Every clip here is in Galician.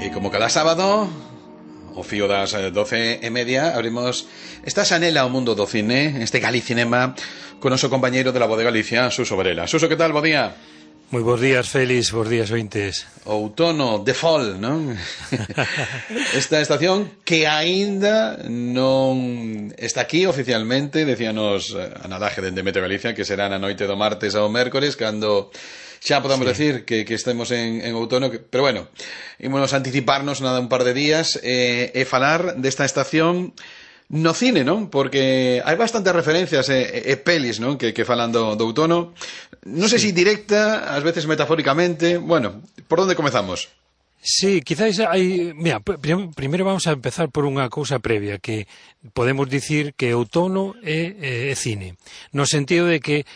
E como cada sábado, ao fío das 12:30, abrimos esta xanela ao mundo do cine, este Galicinema, con o noso compañeiro de la Voz de Galicia, Suso Varela. Suso, que tal? Bo día. Moi bons días, Félix, bons días, ointes. Outono, de fall, non? Esta estación que aínda non está aquí oficialmente, decíanos a nadaje dende Meteo Galicia, que será na noite do martes ao mércores, cando xa podemos decir que estemos en outono, pero bueno, ímonos anticiparnos nada un par de días e falar desta estación no cine, non? Porque hai bastantes referencias e pelis, non? Que falan do outono. Non sei se directa, ás veces metafóricamente. Bueno, por onde comezamos? Sí, quizás hai... Mira, primeiro vamos a empezar por unha cousa previa, que podemos dicir que outono é cine, no sentido de que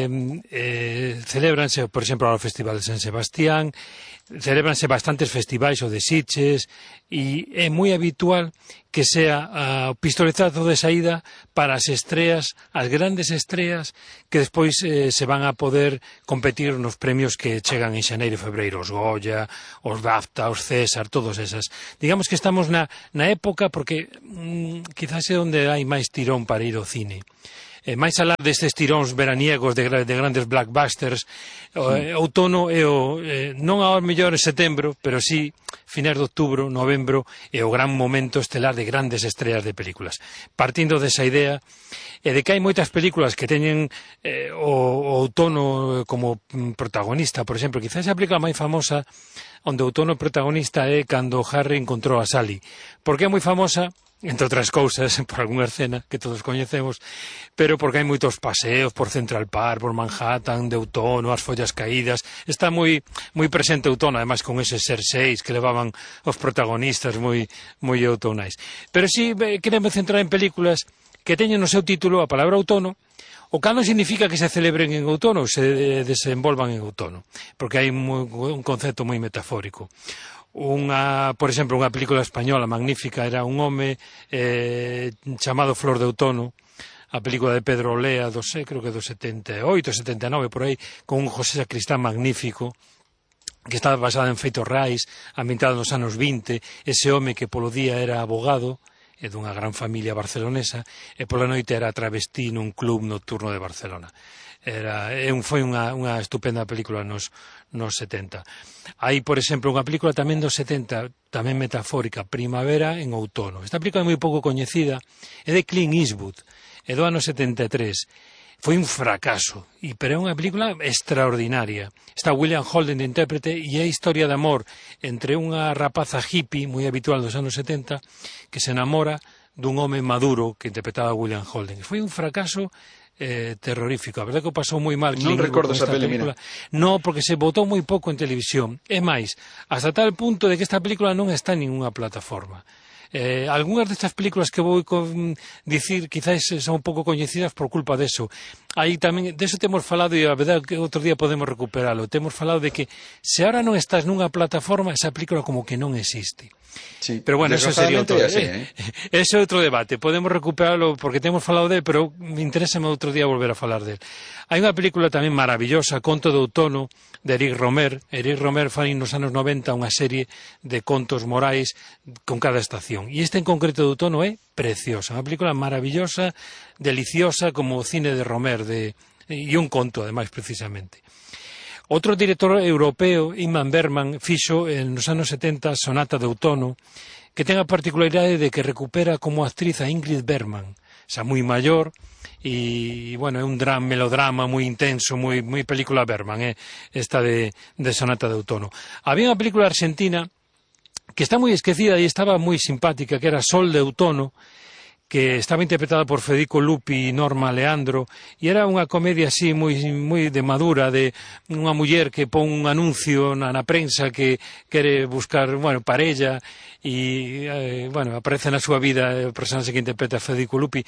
celébranse, por exemplo, o Festival de San Sebastián, celébranse bastantes festivais o de Sitges, e é moi habitual que sea o pistoletazo de saída para as estreas, as grandes estreas, que despois se van a poder competir nos premios que chegan en xaneiro e febreiro, os Goya, os BAFTA, os César, todos esas. Digamos que estamos na época, porque quizás é onde hai máis tirón para ir ao cine. Máis alá destes tiróns veraniegos de grandes blockbusters, outono é non ao mellor en setembro, pero sí finais de outubro, novembro, é o gran momento estelar de grandes estreas de películas. Partindo desa idea, e de que hai moitas películas que teñen o outono como protagonista, por exemplo, quizás a película máis famosa onde o outono protagonista é Cando Harry encontrou a Sally, porque é moi famosa, entre outras cousas, por algunha escena que todos coñecemos, pero porque hai moitos paseos por Central Park, por Manhattan, de outono, as follas caídas, está moi presente outono, ademais con eses xerseis que levaban os protagonistas moi outonais. Pero si queremos centrar en películas que teñen no seu título a palabra outono, o que non significa que se celebren en outono, se desenvolvan en outono, porque hai un concepto moi metafórico. Por exemplo, unha película española magnífica era un home chamado Flor de Outono, a película de Pedro Olea, creo que do 78, 79, por aí, con un José Sacristán magnífico, que estaba basada en feitos reais, ambientado nos anos 20, ese home que polo día era abogado, e dunha gran familia barcelonesa, e pola noite era travesti nun club nocturno de Barcelona. Foi unha estupenda película nos 70. Hai, por exemplo, unha película tamén dos 70, tamén metafórica, Primavera en outono. Esta película é moi pouco coñecida, é de Clint Eastwood, é do ano 73. Foi un fracaso, pero é unha película extraordinaria. Está William Holden de intérprete e é a historia de amor entre unha rapaza hippie moi habitual dos anos 70 que se enamora dun home maduro que interpretaba William Holden. Foi un fracaso terrorífico. A verdade que o pasou moi mal. Non recordo esa película. No, porque se botou moi pouco en televisión. É máis, hasta tal punto de que esta película non está en ninguna plataforma. Algunhas destas películas que vou dicir quizás son un pouco coñecidas por culpa deso. Aí tamén, deso temos falado e a verdade que outro día podemos recuperalo. Temos falado de que se ahora non estás nunha plataforma, esa película como que non existe. Sí, pero bueno, eso sería outro, ese é outro debate. Podemos recuperarlo porque temos falado dele, pero me interesa outro día volver a falar dele. Hai unha película tamén maravillosa, Conto de Outono, de Eric Romer. Eric Romer fai nos anos 90 unha serie de contos morais con cada estación. E este en concreto de outono é preciosa, unha película maravillosa, deliciosa, como o cine de Romer, e un conto, ademais, precisamente. Outro director europeo, Ingmar Bergman, fixo nos anos 70 Sonata de Outono, que ten a particularidade de que recupera como actriz a Ingrid Bergman, xa moi maior, e, bueno, é un melodrama moi intenso, moi película Bergman, esta de Sonata de Outono. Había unha película argentina que está moi esquecida e estaba moi simpática, que era Sol de Outono, que estaba interpretada por Federico Lupi e Norma Leandro, e era unha comedia así moi de madura, de unha muller que pon un anuncio na prensa que quere buscar, parella, e, aparece na súa vida o personaxe que interpreta Federico Lupi.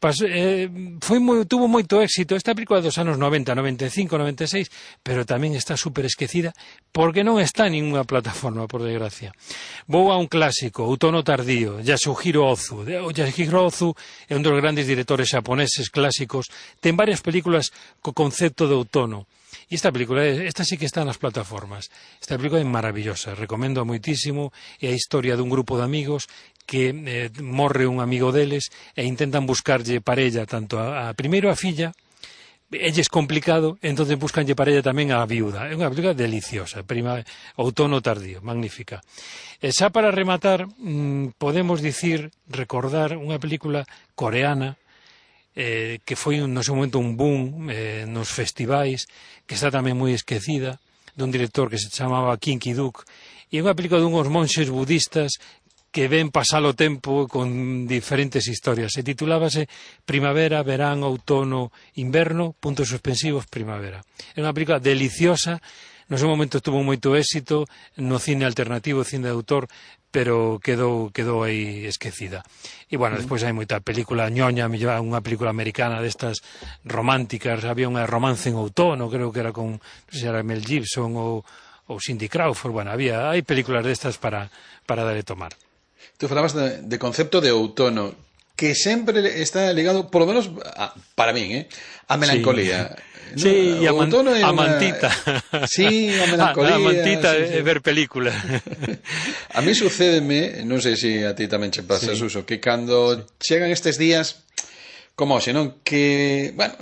Tuvo moito éxito. Esta película dos anos 90, 95, 96, pero tamén está super esquecida, porque non está en ninguna plataforma, por desgracia. Vou a un clásico, Outono tardío, Yasuhiro Ozu. Yasuhiro Ozu é un dos grandes directores xaponeses clásicos, ten varias películas co concepto de outono. E esta película, esta sí que está nas plataformas. Esta película é maravillosa, recomendo moitísimo, é a historia dun grupo de amigos que morre un amigo deles e intentan buscarlle parella tanto primeiro a filla. Elle é complicado, entonces buscanlle parella tamén á viuda. É unha película deliciosa, outono tardío, magnífica. E xa para rematar, podemos recordar unha película coreana que foi no seu momento un boom nos festivais, que está tamén moi esquecida, dun director que se chamaba Kim Ki-duk, e é unha película dunhos monxes budistas que ven pasar o tempo con diferentes historias. Se titulábase Primavera, Verán, Outono, Inverno, puntos suspensivos, Primavera. É unha película deliciosa, no seu momento tuvo moito éxito no cine alternativo, cine de autor, pero quedou aí esquecida. E, bueno, despois hai moita película ñoña, unha película americana destas románticas, había unha Romance en Outono, creo que era con, non sei se era Mel Gibson ou Cindy Crawford, bueno, hai películas destas para dar e tomar. Tú falabas de concepto de outono, que sempre está ligado, polo menos para min, a melancolía. Sí, no, a mantita. Sí, a melancolía. A mantita sí. É ver película. A mí sucédeme, non sei se a ti tamén che pasa, Suso, que cando chegan estes días, como hoxe, non? Que, bueno,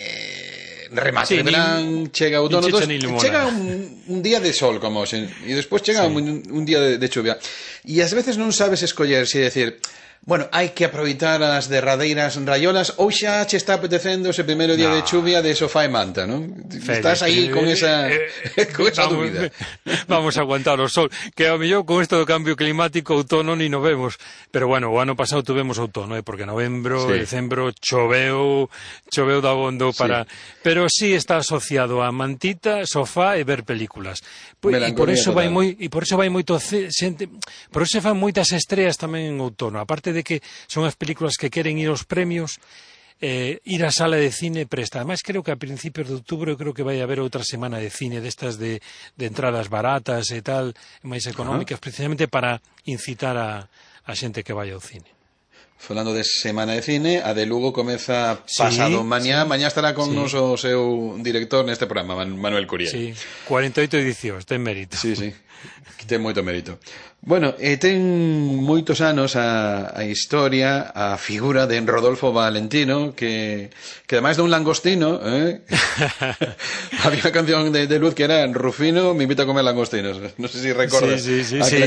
remate de verán, chega outono, chega un día de sol como hoxe, e despois chega un día de chuvia, e ás veces non sabes escoller se decir, bueno, hai que aproveitar as derradeiras raiolas ou xa che está apetecendo ese primeiro día de chuvia de sofá e manta, non? Estás aí con esa dúbida. Vamos a aguantar o sol, que ao mellor con isto do cambio climático outono ni nos vemos, pero bueno, o ano pasado tuvemos outono, porque novembro, decembro choveu dabondo para... Pero sí está asociado a mantita, sofá e ver películas. E por eso vai moito xente, por eso se fan moitas estreas tamén en outono, aparte de que son as películas que queren ir aos premios, ir á sala de cine presta. Ademais, creo que a principios de outubro creo que vai haber outra semana de cine destas de entradas baratas e tal, máis económicas, precisamente para incitar a xente que vai ao cine. Falando de semana de cine, a de Lugo comeza pasado mañá. Mañá estará con nos o seu director neste programa, Manuel Curiel. Sí, 48 edicións, ten mérito. Sí, ten moito mérito. Bueno, ten moitos anos a historia, a figura de Rodolfo Valentino, que ademais de un langostino, había unha canción de Luz que era Rufino me invita a comer langostinos. Non sei se recordas. Sí.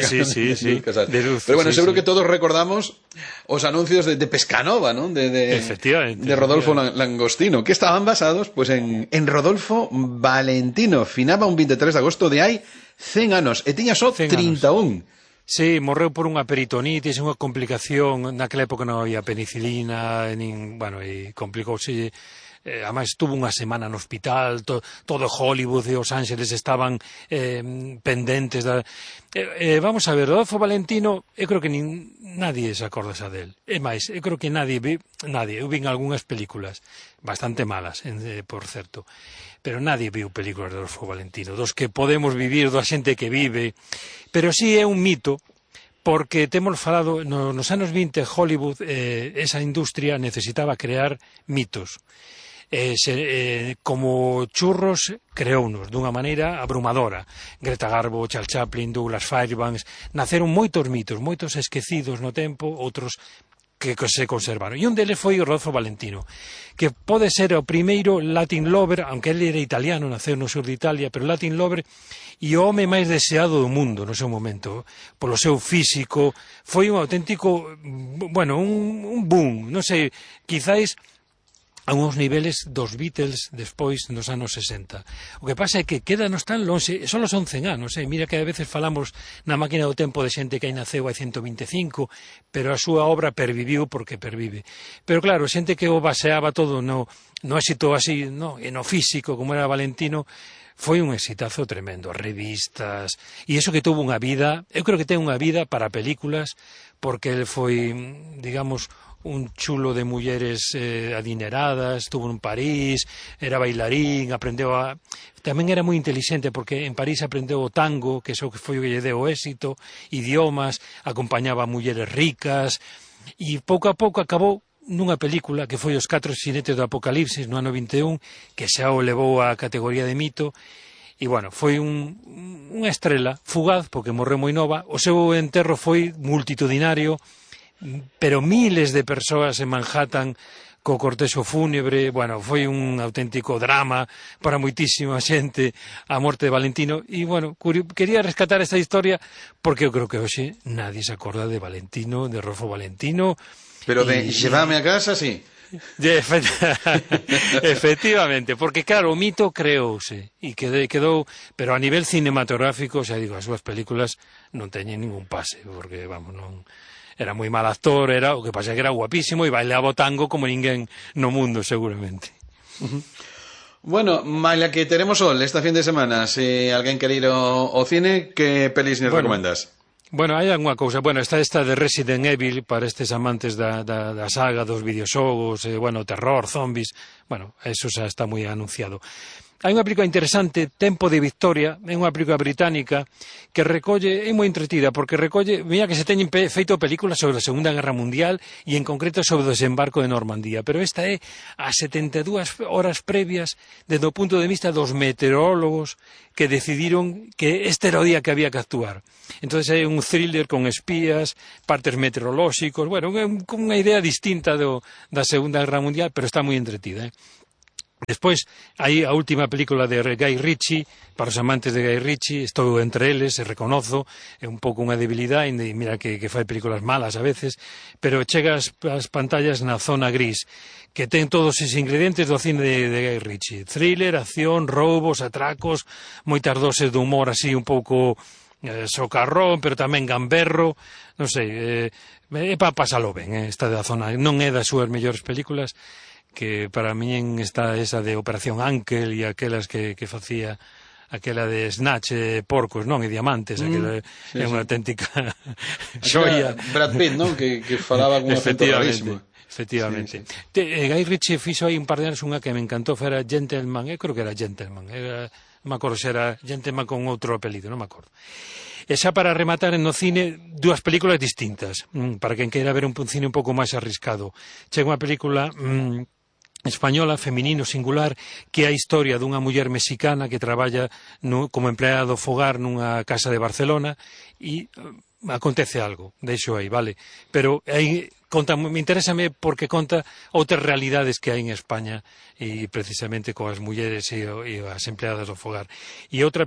De Luz, pero bueno, seguro que todos recordamos os anuncios de Pescanova, ¿no? Efectivamente. De Rodolfo Langostino, que estaban basados pues en Rodolfo Valentino. Finaba un 23 de agosto de hai 100 anos e tiña só 31. Sí, morreu por unha peritonitis, unha complicación, naquela época non había penicilina, e complicouse, ademais estuvo unha semana no hospital, todo Hollywood e Os Ángeles estaban pendentes vamos a ver, Rodolfo Valentino, eu creo que nadie se acorda xa del, é máis, eu creo que nadie, eu vin algunhas películas, bastante malas, por certo, pero nadie viu películas de Rodolfo Valentino, dos que podemos vivir, da xente que vive, pero sí é un mito, porque temos falado, nos anos 20 Hollywood, esa industria necesitaba crear mitos, como churros creounos dunha maneira abrumadora. Greta Garbo, Charles Chaplin, Douglas Fairbanks, naceron moitos mitos, moitos esquecidos no tempo, outros que se conservaron. E un deles foi o Rodolfo Valentino, que pode ser o primeiro Latin lover, aunque ele era italiano, naceu no sur de Italia, pero Latin lover e o home máis deseado do mundo no seu momento, polo seu físico, foi un auténtico, un boom, non sei, quizáis a uns niveles dos Beatles despois nos anos 60. O que pasa é que quédanos tan longe, só son 100 anos, mira que a veces falamos na máquina do tempo de xente que aí naceu hai 125, pero a súa obra perviviu porque pervive. Pero claro, xente que o baseaba todo no éxito así, e no físico, como era Valentino, foi un exitazo tremendo, revistas, e iso que tuvo unha vida, eu creo que ten unha vida para películas, porque ele foi, digamos, un chulo de mulleres adineradas, estuvo en París, era bailarín, tamén era moi intelixente porque en París aprendeu o tango, que iso que foi o que lle deu éxito, idiomas, acompañaba a mulleres ricas, e pouco a pouco acabou nunha película que foi Os 4 xinetes do Apocalipsis no ano 21, que xa o levou á categoría de mito, e, bueno, foi unha estrela fugaz, porque morreu moi nova. O seu enterro foi multitudinario, pero miles de persoas en Manhattan co cortexo fúnebre. Bueno, foi un auténtico drama para moitísima xente a morte de Valentino, e, bueno, quería rescatar esta historia porque eu creo que hoxe nadie se acorda de Valentino, de Rodolfo Valentino. Pero de llevame a casa, sí. Efectivamente, porque claro, o mito creouse e quedou, pero a nivel cinematográfico, xa digo, as súas películas non teñen ningún pase, porque, vamos, non... Era moi mal actor, o que pasa que era guapísimo e bailaba o tango como ninguén no mundo, seguramente. Bueno, malia que teremos sol esta fin de semana, se alguén quere ir ao cine, que pelis nos recomendas? Bueno, hai algunha cousa. Bueno, está esta de Resident Evil para estes amantes da saga dos videoxogos, bueno, terror, zombies. Bueno, eso xa está moi anunciado. Hai unha película interesante, Tempo de Victoria, é unha película británica que recolle, é moi entretida, porque recolle, mira que se teñen feito películas sobre a Segunda Guerra Mundial e en concreto sobre o desembarco de Normandía, pero esta é a 72 horas previas desde o punto de vista dos meteorólogos que decidiron que este era o día que había que actuar. Entonces é un thriller con espías, partes meteorolóxicos, bueno, unha idea distinta da Segunda Guerra Mundial, pero está moi entretida, Despois, hai a última película de Guy Ritchie, para os amantes de Guy Ritchie, estou entre eles, e reconozo, é un pouco unha debilidade, e mira que fai películas malas a veces, pero chega ás pantallas na zona gris, que ten todos os ingredientes do cine de Guy Ritchie. Thriller, acción, roubos, atracos, moitas doses de humor así un pouco socarrón, pero tamén gamberro, non sei, é para pasalo ben, esta da zona, non é das súas mellores películas, que para min está esa de Operación Ángel e aquelas que facía aquela de Snatch, porcos, non, e diamantes, aquela é unha auténtica xoia. Brad Pitt, non, que falaba con un acento rarísimo. Efectivamente. Guy Ritchie fixo aí un par de anos unha que me encantou, era Gentleman, eu creo que era Gentleman, non me acordo se era Gentleman con outro apelido, non me acordo. E xa para rematar no cine, dúas películas distintas, para quen queira ver un cine un pouco máis arriscado. Chega unha película española, feminino, singular, que é a historia dunha muller mexicana que traballa como empleada do fogar nunha casa de Barcelona e acontece algo, deixo aí, vale? Pero aí me interésame porque conta outras realidades que hai en España e precisamente coas mulleres e as empleadas do fogar. E outra